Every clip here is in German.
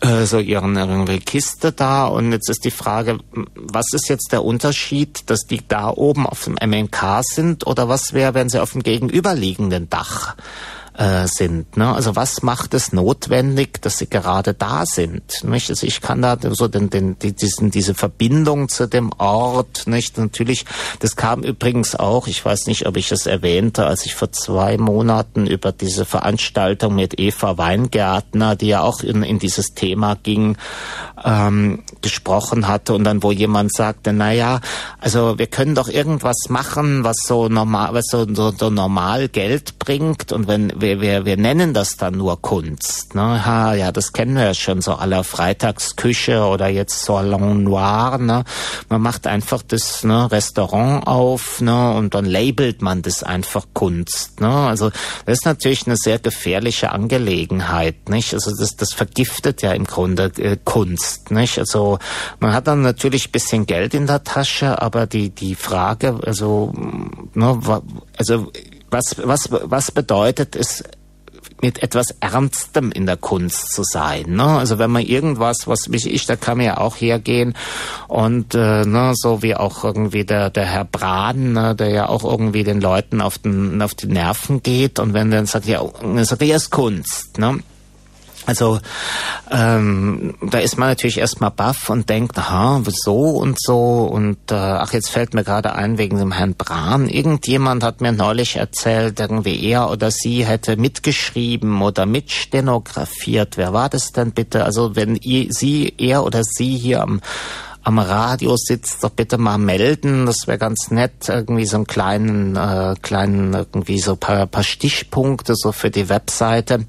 so ihre Kiste da, und jetzt ist die Frage, was ist jetzt der Unterschied, dass die da oben auf dem MNK sind, oder was wäre, wenn sie auf dem gegenüberliegenden Dach sind, ne? Also was macht es notwendig, dass sie gerade da sind, nicht? Also ich kann da so diese Verbindung zu dem Ort, nicht? Natürlich, das kam übrigens auch, ich weiß nicht, ob ich es erwähnte, als ich vor 2 Monaten über diese Veranstaltung mit Eva Weingärtner, die ja auch in dieses Thema ging, gesprochen hatte, und dann wo jemand sagte, naja, also wir können doch irgendwas machen, was so normal Geld bringt, und wenn wir nennen das dann nur Kunst, ne? Ja, das kennen wir ja schon, so à la Freitagsküche oder jetzt Salon Noir, ne? Man macht einfach das, ne, Restaurant auf, ne, und dann labelt man das einfach Kunst, ne? Also das ist natürlich eine sehr gefährliche Angelegenheit, nicht? Also das vergiftet ja im Grunde Kunst, nicht? Also man hat dann natürlich ein bisschen Geld in der Tasche, aber die Frage, also, ne, also was bedeutet es, mit etwas Ernstem in der Kunst zu sein, ne? Also wenn man irgendwas, da kann man ja auch hergehen und ne, so wie auch irgendwie der Herr Brahn, ne, der ja auch irgendwie den Leuten auf die Nerven geht, und wenn dann sagt, ja, ist Kunst, ne? Also da ist man natürlich erstmal baff und denkt, so und so, und jetzt fällt mir gerade ein wegen dem Herrn Brahn. Irgendjemand hat mir neulich erzählt, irgendwie er oder sie hätte mitgeschrieben oder mitstenografiert. Wer war das denn bitte? Also wenn er oder sie hier am Radio sitzt, doch bitte mal melden. Das wäre ganz nett, irgendwie so einen kleinen irgendwie so paar Stichpunkte so für die Webseite.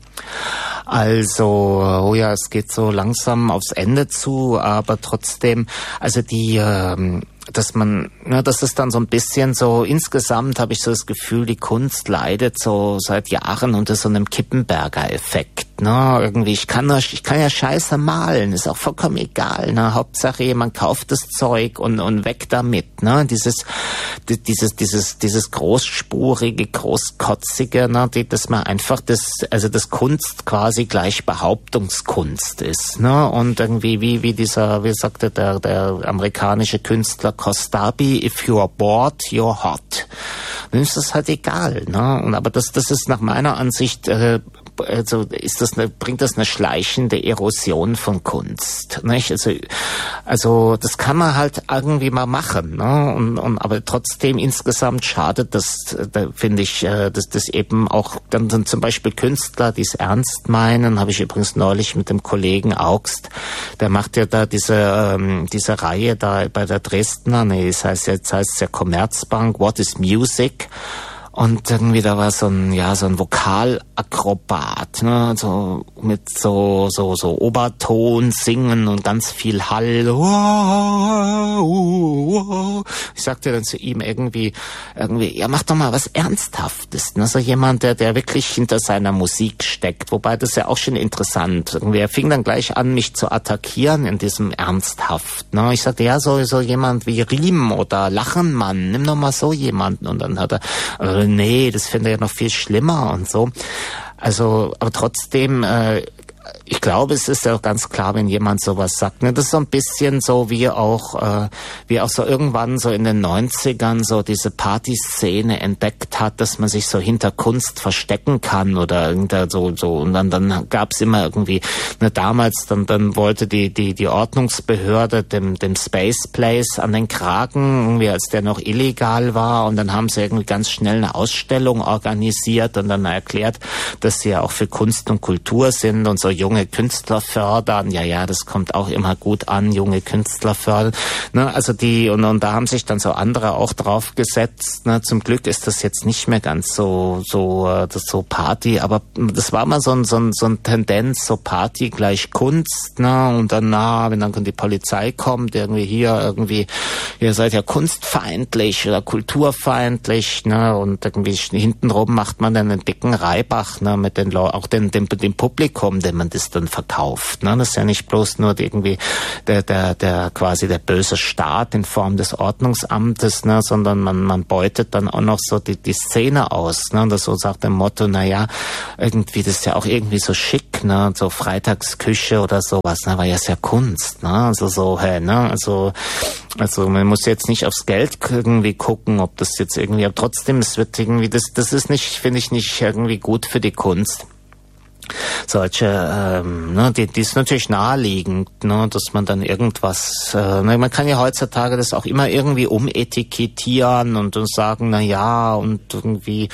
Also, es geht so langsam aufs Ende zu, aber trotzdem, also das ist dann so ein bisschen so, insgesamt habe ich so das Gefühl, die Kunst leidet so seit Jahren unter so einem Kippenberger-Effekt, ne? Irgendwie, ich kann ja scheiße malen, ist auch vollkommen egal, ne? Hauptsache jemand kauft das Zeug und weg damit, ne? Dieses großspurige, großkotzige, ne? Dass man einfach das Kunst quasi gleich Behauptungskunst ist, ne? Und irgendwie wie sagte der amerikanische Künstler Kostabi, if you're bored, you're hot. Dann ist das halt egal, ne? Und aber das ist nach meiner Ansicht bringt das eine schleichende Erosion von Kunst, nicht? Also das kann man halt irgendwie mal machen, ne? Und aber trotzdem insgesamt schadet das, da finde ich, dass das eben auch dann zum Beispiel Künstler, die es ernst meinen, habe ich übrigens neulich mit dem Kollegen Augst, der macht ja da diese Reihe da bei der Dresdner, jetzt heißt es ja Commerzbank, What is Music? Und irgendwie da war so ein Vokalakrobat, ne, so mit so Oberton singen und ganz viel Hall. Ich sagte dann zu ihm irgendwie, ja, mach doch mal was Ernsthaftes, ne, so jemand, der wirklich hinter seiner Musik steckt, wobei das ja auch schon interessant. Irgendwie, er fing dann gleich an, mich zu attackieren in diesem Ernsthaft, ne. Ich sagte, ja, so jemand wie Riem oder Lachenmann, nimm doch mal so jemanden, und dann hat er, nee, das finde ich ja noch viel schlimmer und so. Also, aber trotzdem, ich glaube, es ist ja auch ganz klar, wenn jemand sowas sagt, ne, das ist so ein bisschen so wie auch so irgendwann so in den 90ern so diese Partyszene entdeckt hat, dass man sich so hinter Kunst verstecken kann oder hinter so, und dann gab's immer irgendwie, ne, damals, dann wollte die Ordnungsbehörde dem Space Place an den Kragen, irgendwie, als der noch illegal war, und dann haben sie irgendwie ganz schnell eine Ausstellung organisiert und dann erklärt, dass sie ja auch für Kunst und Kultur sind und so junge Künstler fördern. Ja, das kommt auch immer gut an, junge Künstler fördern. Ne, also und da haben sich dann so andere auch drauf gesetzt. Ne, zum Glück ist das jetzt nicht mehr ganz so Party, aber das war mal so ein Tendenz, so Party gleich Kunst, ne, und dann, wenn dann die Polizei kommt, ihr seid ja kunstfeindlich oder kulturfeindlich, ne, und irgendwie hintenrum macht man dann einen dicken Reibach, ne, mit den Leuten, auch dem Publikum, dem man das das dann verkauft. Ne? Das ist ja nicht bloß nur irgendwie der quasi der böse Staat in Form des Ordnungsamtes, ne? Sondern man beutet dann auch noch so die Szene aus. Ne? Das so sagt dem Motto, irgendwie, das ist ja auch irgendwie so schick, ne? So Freitagsküche oder sowas, ne? Weil ja ist ja Kunst, ne? Also so, ne? Also man muss jetzt nicht aufs Geld irgendwie gucken, ob das jetzt irgendwie, aber trotzdem, es wird irgendwie, das ist nicht, finde ich, nicht irgendwie gut für die Kunst. Solche, die ist natürlich naheliegend, ne, dass man dann irgendwas, man kann ja heutzutage das auch immer irgendwie umetikettieren und sagen, na ja, und irgendwie,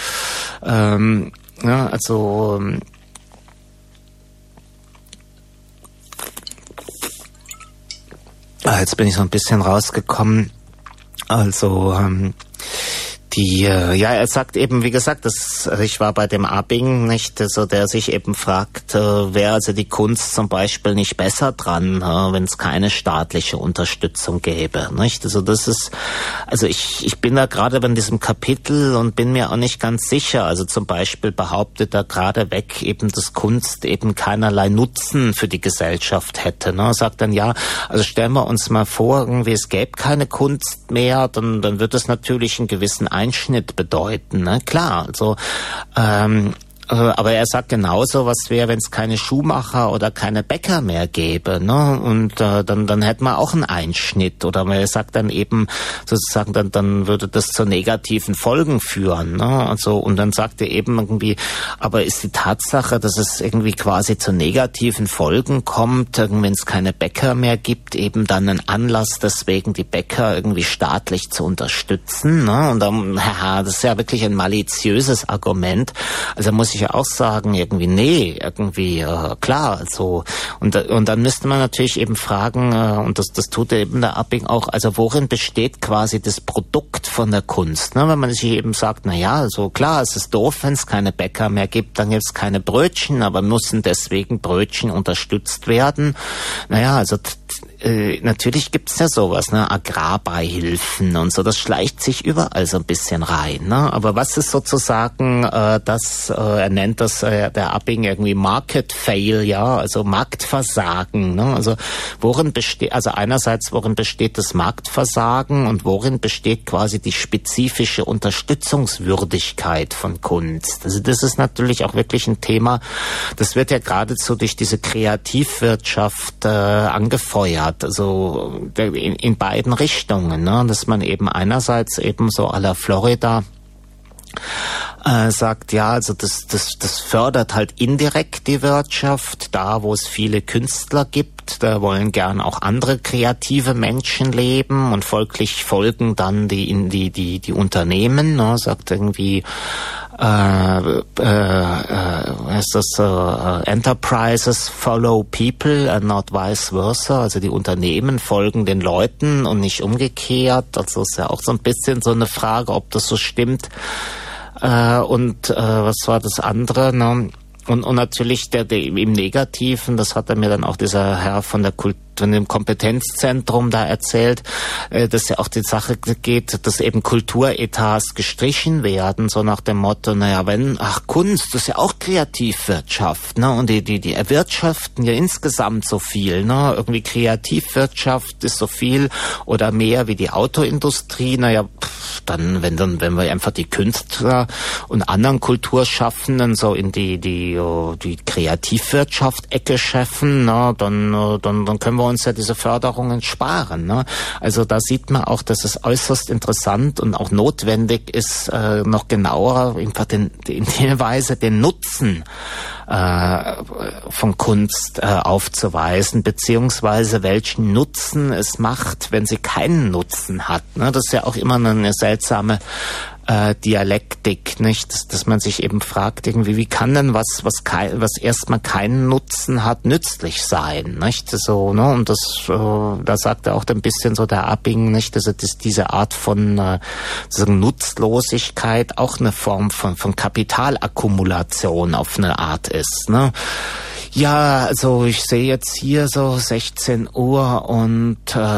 jetzt bin ich so ein bisschen rausgekommen. Also, er sagt eben, wie gesagt, ich war bei dem Abing, nicht, so der sich eben fragt, wäre also die Kunst zum Beispiel nicht besser dran, wenn es keine staatliche Unterstützung gäbe, nicht? Also ich bin da gerade in diesem Kapitel und bin mir auch nicht ganz sicher. Also zum Beispiel behauptet er gerade weg eben, dass Kunst eben keinerlei Nutzen für die Gesellschaft hätte, ne? Sagt dann, ja, also stellen wir uns mal vor, irgendwie es gäbe keine Kunst mehr, dann wird es natürlich einen gewissen Einschnitt bedeuten, ne? Klar, also aber er sagt genauso, was wäre, wenn es keine Schuhmacher oder keine Bäcker mehr gäbe, ne? Und dann hätte man auch einen Einschnitt. Oder er sagt dann eben sozusagen, dann würde das zu negativen Folgen führen, ne? Also und dann sagt er eben irgendwie, aber ist die Tatsache, dass es irgendwie quasi zu negativen Folgen kommt, wenn es keine Bäcker mehr gibt, eben dann ein Anlass, deswegen die Bäcker irgendwie staatlich zu unterstützen, ne? Und dann, das ist ja wirklich ein maliziöses Argument. Also muss ich ja auch sagen, irgendwie, nee, irgendwie, klar, also, und dann müsste man natürlich eben fragen, und das tut eben der Abing auch, also worin besteht quasi das Produkt von der Kunst, ne? Wenn man sich eben sagt, na ja, also klar, es ist doof, wenn es keine Bäcker mehr gibt, dann gibt es keine Brötchen, aber müssen deswegen Brötchen unterstützt werden? Naja, also, natürlich gibt's ja sowas, ne, Agrarbeihilfen und so, das schleicht sich überall so ein bisschen rein, ne, aber was ist wohl er nennt das, der Abing irgendwie Market Fail, ja, also Marktversagen, ne, also worin besteht das Marktversagen und worin besteht quasi die spezifische Unterstützungswürdigkeit von Kunst? Also das ist natürlich auch wirklich ein Thema, das wird ja geradezu durch diese Kreativwirtschaft angefeuert. Also in beiden Richtungen, ne? Dass man eben einerseits eben so à la Florida sagt, ja, also das fördert halt indirekt die Wirtschaft, da wo es viele Künstler gibt, da wollen gern auch andere kreative Menschen leben und folglich folgen dann die Unternehmen, ne? Sagt irgendwie Enterprises follow people and not vice versa, also die Unternehmen folgen den Leuten und nicht umgekehrt, also ist ja auch so ein bisschen so eine Frage, ob das so stimmt. Was war das andere, ne? Und natürlich der im Negativen, das hat er mir dann auch dieser Herr von dem Kompetenzzentrum da erzählt, dass ja auch die Sache geht, dass eben Kulturetats gestrichen werden, so nach dem Motto, naja, Kunst, das ist ja auch Kreativwirtschaft, ne, und die erwirtschaften ja insgesamt so viel, ne, irgendwie Kreativwirtschaft ist so viel oder mehr wie die Autoindustrie, naja, dann, wenn wir einfach die Künstler und anderen Kulturschaffenden so in die Kreativwirtschaft-Ecke schaffen, ne, dann können wir uns ja diese Förderungen sparen, ne? Also da sieht man auch, dass es äußerst interessant und auch notwendig ist, noch genauer in der Weise den Nutzen von Kunst aufzuweisen, beziehungsweise welchen Nutzen es macht, wenn sie keinen Nutzen hat, ne? Das ist ja auch immer eine seltsame Dialektik, nicht, dass man sich eben fragt, irgendwie, wie kann denn was erstmal keinen Nutzen hat, nützlich sein, nicht, so, ne, und da sagt er auch ein bisschen so der Abing, nicht, dass diese Art von Nutzlosigkeit auch eine Form von Kapitalakkumulation auf eine Art ist, ne. Ja, also ich sehe jetzt hier so 16 Uhr und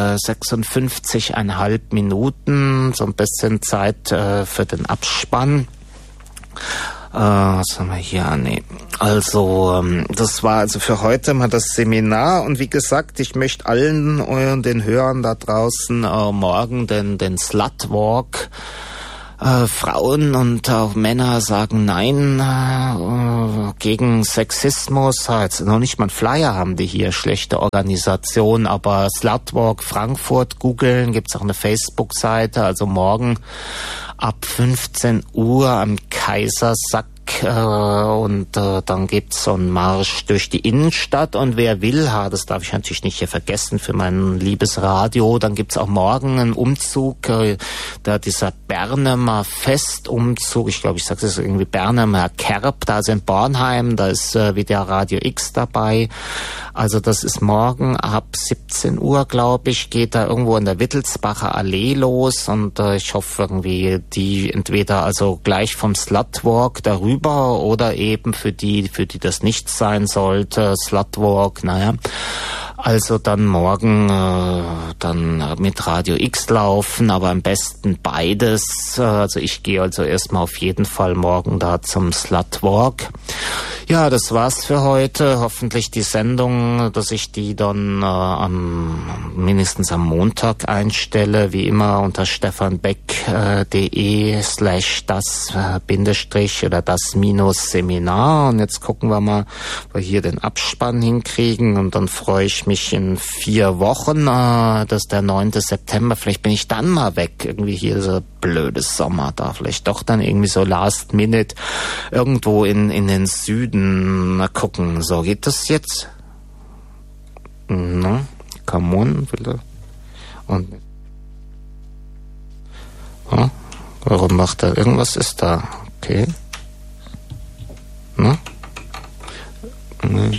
56,5 Minuten, so ein bisschen Zeit für den Abspann. Was haben wir hier? Nee. Also, das war also für heute mal das Seminar. Und wie gesagt, ich möchte allen den Hörern da draußen morgen den Slutwalk. Frauen und auch Männer sagen Nein gegen Sexismus. Jetzt noch nicht mal einen Flyer haben die hier, schlechte Organisation, aber Slutwalk Frankfurt googeln, gibt's auch eine Facebook-Seite, also morgen ab 15 Uhr am Kaisersack. Und dann gibt's so einen Marsch durch die Innenstadt und wer will, das darf ich natürlich nicht hier vergessen für mein liebes Radio, dann gibt's auch morgen einen Umzug, dieser Bernemer Festumzug, ich glaube, ich sage es irgendwie Bernemer Kerb, da ist in Bornheim, da ist wieder Radio X dabei, also das ist morgen ab 17 Uhr, glaube ich, geht da irgendwo in der Wittelsbacher Allee los und ich hoffe irgendwie, die entweder also gleich vom Slutwalk darüber oder eben für die das nicht sein sollte, Slutwalk, naja. Also dann morgen dann mit Radio X laufen, aber am besten beides. Also ich gehe also erstmal auf jeden Fall morgen da zum Slutwalk. Ja, das war's für heute. Hoffentlich die Sendung, dass ich die dann mindestens am Montag einstelle, wie immer unter stefanbeck.de/das- oder das-Seminar. Und jetzt gucken wir mal, ob wir hier den Abspann hinkriegen und dann freue ich mich in 4 Wochen, das ist der 9. September, vielleicht bin ich dann mal weg, irgendwie hier so blödes Sommer da, vielleicht doch dann irgendwie so last minute irgendwo in den Süden, mal gucken, so geht das jetzt? No, come on, bitte. Und warum macht er, irgendwas ist da, okay. Ne? Nee.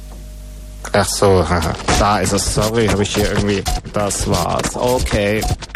Ach so, da ist es, sorry, habe ich hier irgendwie, das war's, okay.